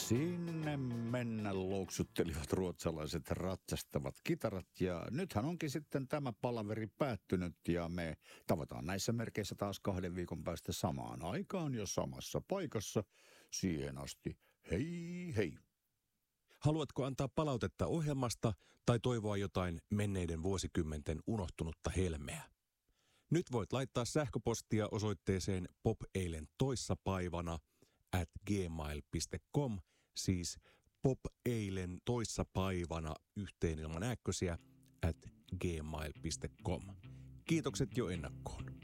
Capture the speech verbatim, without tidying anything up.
Sinne mennä louksuttelivat ruotsalaiset ratsastavat kitarat ja nythän onkin sitten tämä palaveri päättynyt ja me tavataan näissä merkeissä taas kahden viikon päästä samaan aikaan jo samassa paikassa. Siihen asti hei hei! Haluatko antaa palautetta ohjelmasta tai toivoa jotain menneiden vuosikymmenten unohtunutta helmeä? Nyt voit laittaa sähköpostia osoitteeseen popeilen toissapäivänä at gmail piste com, siis popeilen toissapäivänä yhteen ilman ääkkösiä at gmail piste com. Kiitokset jo ennakkoon.